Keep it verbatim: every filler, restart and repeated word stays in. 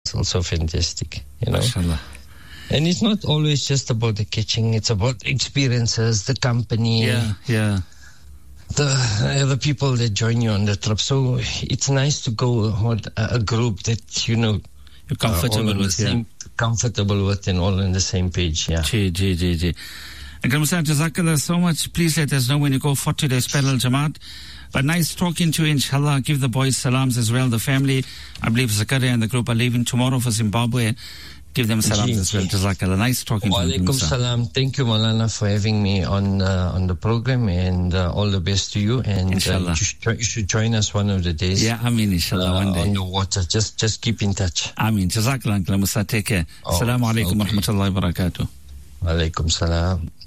It's also fantastic, you know. Mashallah. And it's not always just about the catching, it's about experiences, the company. Yeah, yeah. The other people that join you on the trip. So it's nice to go with a group that, you know, you're comfortable with, same, yeah. Comfortable with and all on the same page, yeah. Gee, gee, gee, gee. And Musa, Jazakallah so much. Please let us know when you go for today's Pedal Jamaat. But nice talking to you, inshallah. Give the boys salams as well, the family. I believe Zakaria and the group are leaving tomorrow for Zimbabwe. Give them salams as well. Jazakallah. Nice talking to you. Walaikum salam. Thank you, Maulana, for having me on uh, on the program, and uh, all the best to you. And uh, you, should, you should join us one of the days. Yeah, Ameen, inshallah, uh, one day. On the water. Just just keep in touch. Ameen. Jazakallah, Uncle Musa. Take care. Oh, Assalamu alaikum wa okay. rahmatullahi wa barakatuh. Walaikum salam.